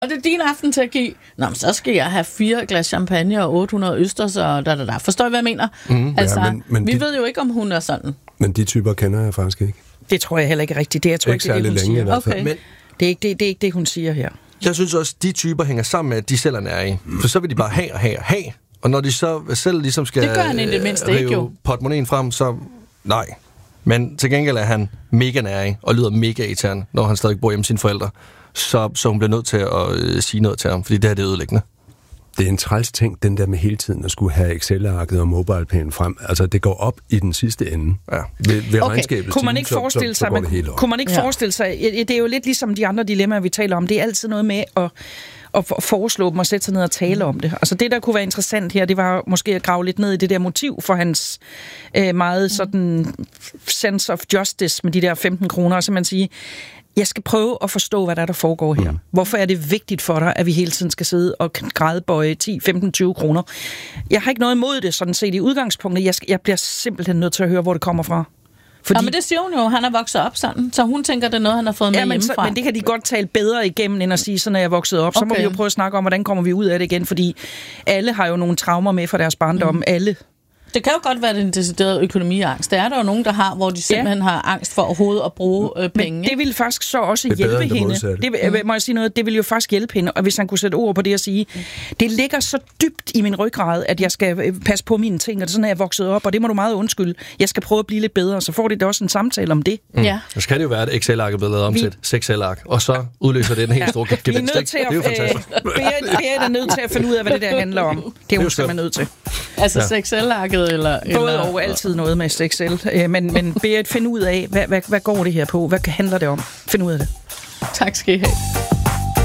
Og det er din aften til at give. Nå, men så skal jeg have 4 glas champagne og 800 østers og da. Forstår I, hvad jeg mener? Vi ved jo ikke, om hun er sådan. Men de typer kender jeg faktisk ikke. Det tror jeg heller ikke rigtigt. Det tror ikke særlig længe i hvert fald. Okay. Men det er ikke det, hun siger her. Jeg synes også, de typer hænger sammen med, at de selv er nære. For så vil de bare have. Og når de så selv ligesom skal rive portemonnaen frem, så nej. Men til gengæld er han mega nære og lyder mega irriterende, når han stadig bor hjemme med sine forældre. Så hun bliver nødt til at sige noget til ham, fordi det her det er ødelæggende. Det er en træls ting, den der med hele tiden at skulle have Excel-arket og MobilePay frem. Altså, det går op i den sidste ende. Ja. Ved regnskabet. Kunne man ikke forestille sig, forestille sig, det er jo lidt ligesom de andre dilemmaer, vi taler om. Det er altid noget med at foreslå dem og sætte sig ned og tale om det. Altså det, der kunne være interessant her, det var måske at grave lidt ned i det der motiv for hans meget sådan sense of justice med de der 15 kroner, og så man sige, jeg skal prøve at forstå, hvad der foregår her. Hvorfor er det vigtigt for dig, at vi hele tiden skal sidde og grædebøje 10, 15, 20 kroner? Jeg har ikke noget imod det, sådan set i udgangspunktet. Jeg bliver simpelthen nødt til at høre, hvor det kommer fra. Fordi... Ja, men det siger hun jo, han er vokset op sådan, så hun tænker, det er noget, han har fået med hjemmefra. Men det kan de godt tale bedre igennem, end at sige, sådan er jeg vokset op. Så må vi jo prøve at snakke om, hvordan kommer vi ud af det igen, fordi alle har jo nogle traumer med fra deres barndom, alle. Det kan jo godt være den deciderede økonomiangst. Det er der jo nogen, der har, hvor de simpelthen har angst for overhovedet at bruge penge. Men det vil faktisk så også hjælpe hende. Det må jeg sige noget, det vil jo faktisk hjælpe hende, og hvis han kunne sætte ord på det og sige, det ligger så dybt i min ryggrad, at jeg skal passe på mine ting, og det sådan er jeg vokset op, og det må du meget undskylde. Jeg skal prøve at blive lidt bedre, så får det da også en samtale om det. Ja. Så kan det jo være, at Excel-ark er blevet lavet om til et 6-Excel-ark, og så udløser det en helt stor gevinst. Det er jo fantastisk. Berit er nødt til at finde ud af, hvad det der handler om. Det er hun nødt til. Altså 6-Excel-arket eller både og altid noget med Excel. Men Berit, find ud af, hvad går det her på? Hvad handler det om? Find ud af det. Tak skal I have.